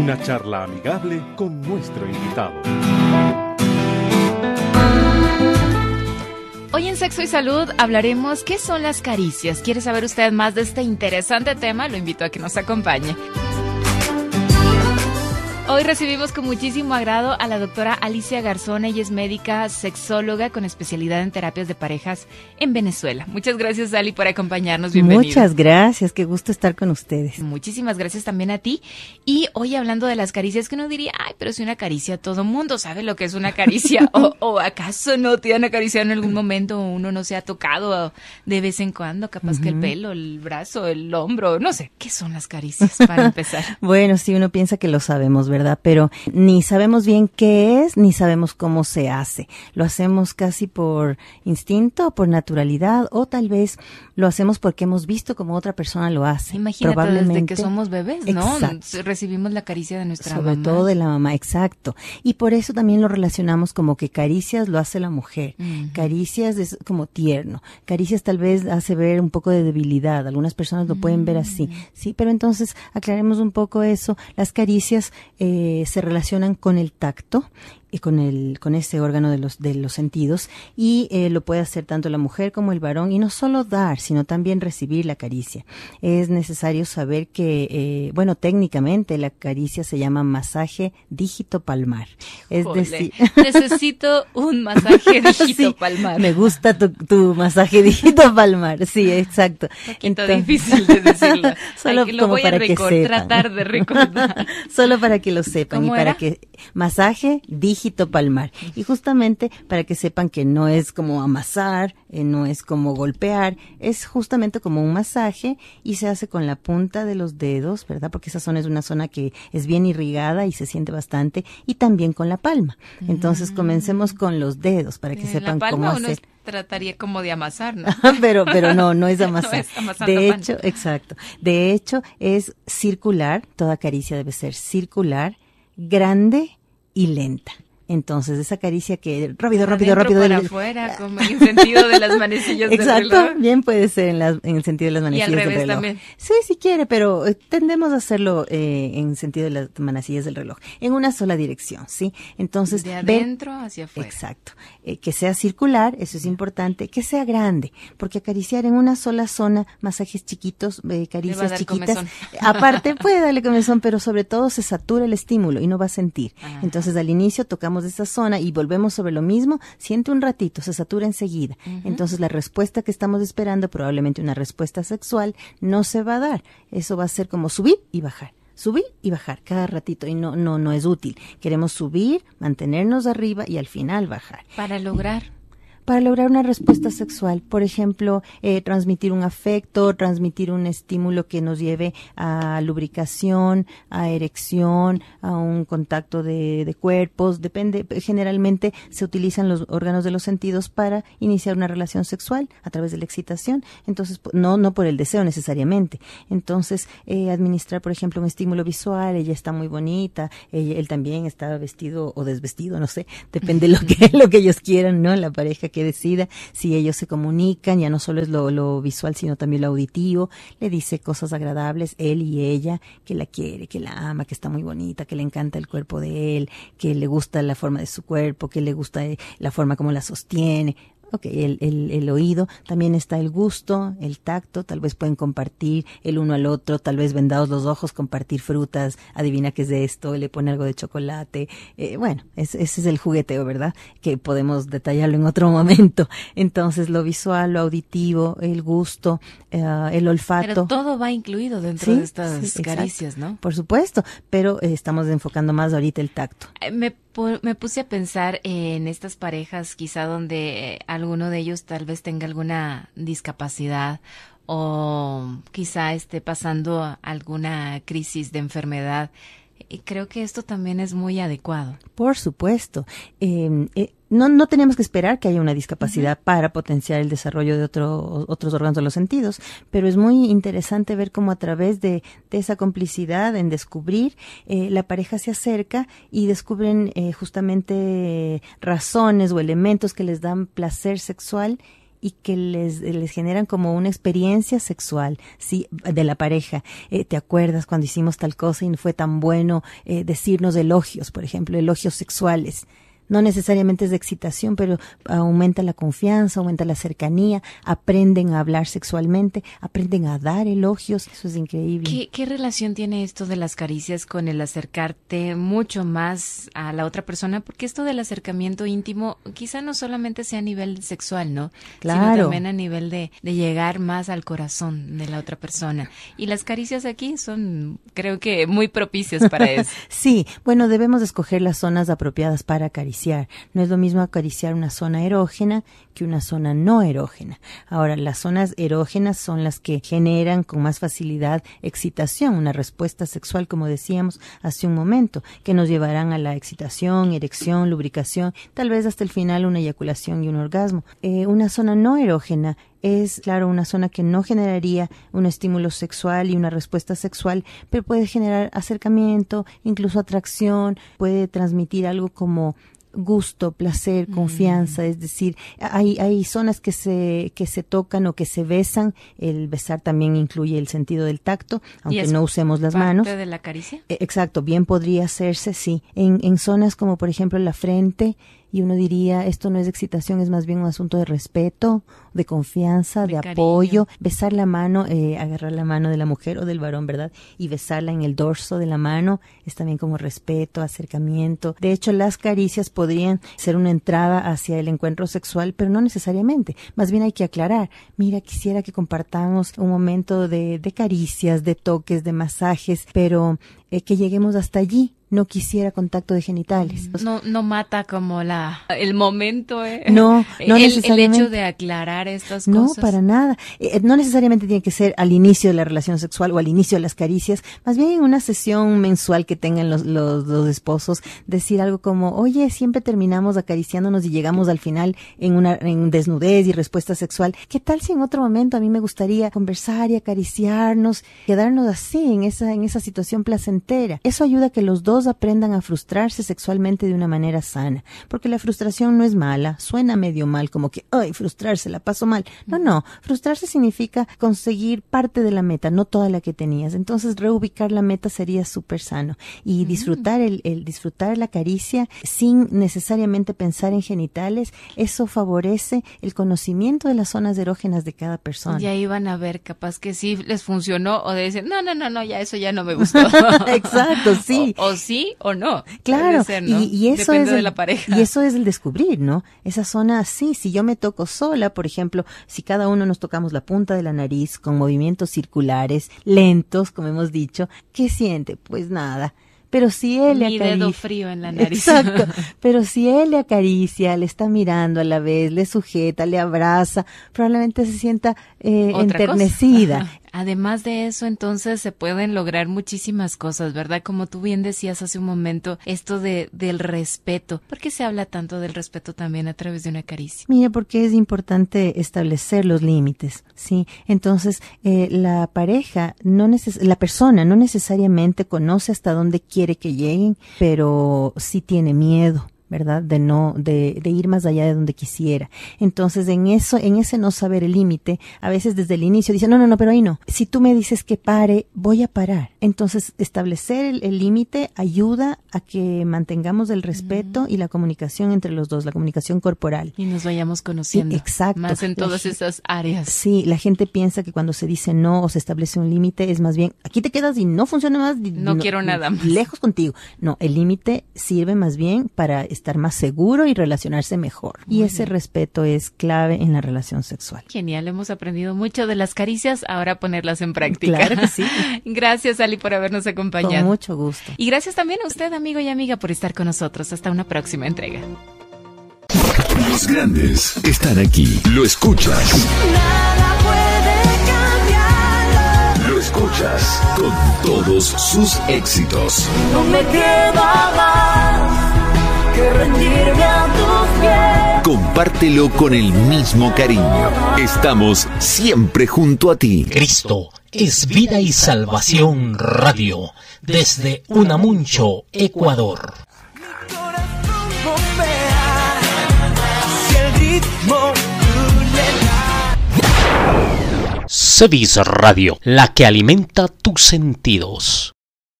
Una charla amigable con nuestro invitado. Hoy en Sexo y Salud hablaremos qué son las caricias. ¿Quiere saber usted más de este interesante tema? Lo invito a que nos acompañe. Hoy recibimos con muchísimo agrado a la doctora Alicia Garzón. Ella es médica sexóloga con especialidad en terapias de parejas en Venezuela. Muchas gracias, Ali, por acompañarnos. Bienvenida. Muchas gracias, qué gusto estar con ustedes. Muchísimas gracias también a ti. Y hoy hablando de las caricias, que uno diría, ay, pero si una caricia, todo mundo sabe lo que es una caricia. o acaso no te han acariciado en algún momento, uno no se ha tocado de vez en cuando, capaz que el pelo, el brazo, el hombro, no sé. ¿Qué son las caricias para empezar? Bueno, sí, uno piensa que lo sabemos, ¿verdad? Pero ni sabemos bien qué es, ni sabemos cómo se hace. Lo hacemos casi por instinto, por naturalidad, o tal vez lo hacemos porque hemos visto cómo otra persona lo hace. Imagínate, probablemente, desde que somos bebés, ¿no? Exacto. Recibimos la caricia de nuestra mamá. Sobre todo de la mamá, exacto. Y por eso también lo relacionamos como que caricias lo hace la mujer. Caricias es como tierno. Caricias tal vez hace ver un poco de debilidad. Algunas personas lo pueden ver así. Sí, pero entonces aclaremos un poco eso. Las caricias se relacionan con el tacto y con ese órgano de los sentidos, y lo puede hacer tanto la mujer como el varón, y no solo dar, sino también recibir la caricia. Es necesario saber que, técnicamente la caricia se llama masaje dígito-palmar. Es decir, necesito un masaje dígito-palmar. Sí, me gusta tu masaje dígito-palmar. Sí, exacto. Un poquito difícil de decirlo. Solo lo como voy para a que sepan. Tratar de recordar. Solo para que lo sepan y ¿Cómo para era? que masaje dígito-palmar. Y justamente para que sepan que no es como amasar, no es como golpear, es justamente como un masaje, y se hace con la punta de los dedos, ¿verdad? Porque esa zona es una zona que es bien irrigada y se siente bastante, y también con la palma. Entonces comencemos con los dedos para que sepan cómo hacer. Trataría como de amasar, ¿no? pero no es amasar. No es amasando De pan. hecho, exacto. De hecho, es circular, toda caricia debe ser circular, grande y lenta. Entonces, esa caricia que rápido. Para afuera, como en el sentido de las manecillas del reloj. Exacto, bien puede ser en el sentido de las manecillas del reloj. Y al revés también. Sí, si quiere, pero tendemos a hacerlo en el sentido de las manecillas del reloj, en una sola dirección, ¿sí? Entonces, de adentro hacia afuera. Exacto. Que sea circular, eso es importante, que sea grande, porque acariciar en una sola zona, masajes chiquitos, caricias chiquitas, comezón. Aparte puede darle comezón, pero sobre todo se satura el estímulo y no va a sentir. Entonces, al inicio tocamos esa zona y volvemos sobre lo mismo, siente un ratito, se satura enseguida. Entonces la respuesta que estamos esperando, probablemente una respuesta sexual, no se va a dar. Eso va a ser como subir y bajar cada ratito, y no es útil. Queremos subir, mantenernos arriba y al final bajar. Para lograr Una respuesta sexual, por ejemplo, transmitir un afecto, transmitir un estímulo que nos lleve a lubricación, a erección, a un contacto de cuerpos, depende. Generalmente se utilizan los órganos de los sentidos para iniciar una relación sexual a través de la excitación, entonces no por el deseo necesariamente. Entonces, administrar, por ejemplo, un estímulo visual, ella está muy bonita, él también está vestido o desvestido, no sé, depende lo que ellos quieran, ¿no? La pareja que decida, si ellos se comunican, ya no solo es lo visual, sino también lo auditivo, le dice cosas agradables, él y ella, que la quiere, que la ama, que está muy bonita, que le encanta el cuerpo de él, que le gusta la forma de su cuerpo, que le gusta la forma como la sostiene. Ok, el oído, también está el gusto, el tacto, tal vez pueden compartir el uno al otro, tal vez vendados los ojos, compartir frutas, adivina qué es de esto, le pone algo de chocolate, ese es el jugueteo, ¿verdad? Que podemos detallarlo en otro momento. Entonces, lo visual, lo auditivo, el gusto, el olfato. Pero todo va incluido dentro de estas caricias, ¿no? Por supuesto, pero estamos enfocando más ahorita el tacto. Me puse a pensar en estas parejas, quizá donde alguno de ellos tal vez tenga alguna discapacidad o quizá esté pasando alguna crisis de enfermedad. Y creo que esto también es muy adecuado. Por supuesto. No tenemos que esperar que haya una discapacidad para potenciar el desarrollo de otros órganos de los sentidos, pero es muy interesante ver cómo a través de esa complicidad en descubrir, la pareja se acerca y descubren justamente razones o elementos que les dan placer sexual y que les generan como una experiencia sexual, sí, de la pareja. ¿Te acuerdas cuando hicimos tal cosa y no fue tan bueno? Decirnos elogios, por ejemplo, elogios sexuales. No necesariamente es de excitación, pero aumenta la confianza, aumenta la cercanía, aprenden a hablar sexualmente, aprenden a dar elogios. Eso es increíble. ¿Qué relación tiene esto de las caricias con el acercarte mucho más a la otra persona? Porque esto del acercamiento íntimo quizá no solamente sea a nivel sexual, ¿no? Claro. Sino también a nivel de llegar más al corazón de la otra persona. Y las caricias aquí son, creo que, muy propicias para eso. Sí, bueno, debemos escoger las zonas apropiadas para acariciar. No es lo mismo acariciar una zona erógena que una zona no erógena. Ahora, las zonas erógenas son las que generan con más facilidad excitación, una respuesta sexual, como decíamos hace un momento, que nos llevarán a la excitación, erección, lubricación, tal vez hasta el final una eyaculación y un orgasmo. Una zona no erógena es, claro, una zona que no generaría un estímulo sexual y una respuesta sexual, pero puede generar acercamiento, incluso atracción, puede transmitir algo como gusto, placer, confianza, es decir, hay zonas que se tocan o que se besan. El besar también incluye el sentido del tacto, aunque no usemos las manos. ¿Parte de la caricia? Exacto, bien podría hacerse, sí, en zonas como por ejemplo la frente. Y uno diría, esto no es excitación, es más bien un asunto de respeto, de confianza, de apoyo. Besar la mano, agarrar la mano de la mujer o del varón, ¿verdad? Y besarla en el dorso de la mano es también como respeto, acercamiento. De hecho, las caricias podrían ser una entrada hacia el encuentro sexual, pero no necesariamente. Más bien hay que aclarar, mira, quisiera que compartamos un momento de caricias, de toques, de masajes, pero que lleguemos hasta allí. No quisiera contacto de genitales. No mata como el momento, No necesariamente. El hecho de aclarar estas cosas. No, para nada. No necesariamente tiene que ser al inicio de la relación sexual o al inicio de las caricias. Más bien en una sesión mensual que tengan los esposos, decir algo como, oye, siempre terminamos acariciándonos y llegamos al final en desnudez y respuesta sexual. ¿Qué tal si en otro momento a mí me gustaría conversar y acariciarnos, quedarnos así en esa situación placentera? Eso ayuda a que los dos aprendan a frustrarse sexualmente de una manera sana, porque la frustración no es mala, suena medio mal, como que, ay, frustrarse, la paso mal. No, frustrarse significa conseguir parte de la meta, no toda la que tenías. Entonces, reubicar la meta sería súper sano. Y disfrutar disfrutar la caricia sin necesariamente pensar en genitales, eso favorece el conocimiento de las zonas erógenas de cada persona. Y ahí van a ver, capaz que sí les funcionó, o de decir, no, ya eso ya no me gustó. Exacto, sí. O sí o no. Claro, ser, ¿no? y eso depende es de la pareja. Y eso es el descubrir, ¿no? Esa zona, sí, si yo me toco sola, por ejemplo, si cada uno nos tocamos la punta de la nariz con movimientos circulares, lentos, como hemos dicho, ¿qué siente? Pues nada. Pero si él le acaricia, dedo frío en la nariz. Exacto. Pero si él le acaricia, le está mirando a la vez, le sujeta, le abraza, probablemente se sienta enternecida. Además de eso, entonces se pueden lograr muchísimas cosas, ¿verdad? Como tú bien decías hace un momento, esto del respeto. ¿Por qué se habla tanto del respeto también a través de una caricia? Mira, porque es importante establecer los límites, ¿sí? Entonces, la pareja, la persona no necesariamente conoce hasta dónde quiere que lleguen, pero sí tiene miedo, ¿verdad? De ir más allá de donde quisiera. Entonces, en ese no saber el límite, a veces desde el inicio dice, no, pero ahí no. Si tú me dices que pare, voy a parar. Entonces, establecer el límite ayuda a que mantengamos el respeto y la comunicación entre los dos, la comunicación corporal. Y nos vayamos conociendo. Exacto. Más en todas esas áreas. Sí, la gente piensa que cuando se dice no o se establece un límite, es más bien, aquí te quedas y no funciona más. No quiero nada más. Lejos contigo. No, el límite sirve más bien para estar más seguro y relacionarse mejor. Y ese respeto es clave en la relación sexual. Genial, hemos aprendido mucho de las caricias, ahora ponerlas en práctica. Claro que sí. Gracias, Ali, por habernos acompañado. Con mucho gusto. Y gracias también a usted, amigo y amiga, por estar con nosotros. Hasta una próxima entrega. Los grandes están aquí. Lo escuchas. Nada puede cambiarlo. Lo escuchas con todos sus éxitos. No me queda más que rendirme a tus pies. Compártelo con el mismo cariño. Estamos siempre junto a ti. Cristo es Vida y Salvación Radio, desde Unamuncho, Ecuador. Mi corazón bombea, si el ritmo tú le das. Cevis Radio, la que alimenta tus sentidos.